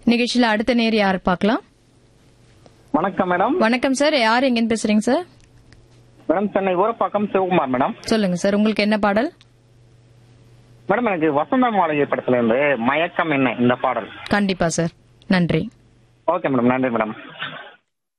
நிகழ்ச்சியில அடுத்த நேர் யார் பார்க்கலாம்? வணக்கம் மேடம். வணக்கம் சார், யார் எங்க பேசுறீங்க sir? Madam Chennai Urapakkam Sivakumar madam. சொல்லுங்க சார், உங்களுக்கு என்ன பாடல்? மேடம் எனக்கு வசந்த மாளிகை படத்துல இருந்து மயக்கம் என்ன இந்த பாடல். கண்டிப்பா சார், நன்றி. ஓகே மேடம், நன்றி மேடம்.